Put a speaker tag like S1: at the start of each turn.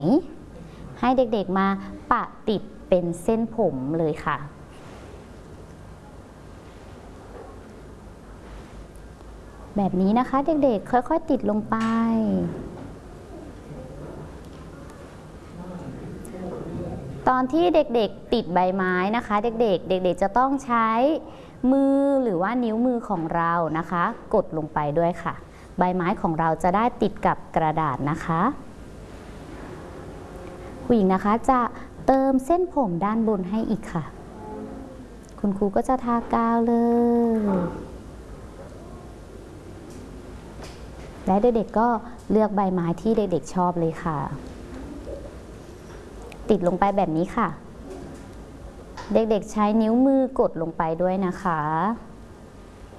S1: ให้เด็กๆมาปะติดเป็นเส้นผมเลยค่ะแบบนี้นะคะเด็กๆค่อยๆติดลงไปตอนที่เด็กๆติดใบไม้นะคะเด็กๆจะต้องใช้มือหรือว่านิ้วมือของเรานะคะกดลงไปด้วยค่ะใบไม้ของเราจะได้ติดกับกระดาษนะคะผู้หญิงนะคะจะเติมเส้นผมด้านบนให้อีกค่ะคุณครูก็จะทากาวเลยและเด็กๆก็เลือกใบไม้ที่เด็กๆชอบเลยค่ะติดลงไปแบบนี้ค่ะเด็กๆใช้นิ้วมือกดลงไปด้วยนะคะ